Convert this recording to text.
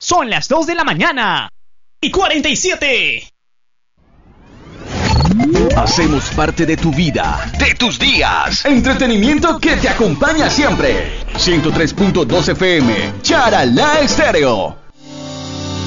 Son las 2 de la mañana y 47. Hacemos parte de tu vida, de tus días. Entretenimiento que te acompaña siempre. 103.2 FM, Charalá Estéreo.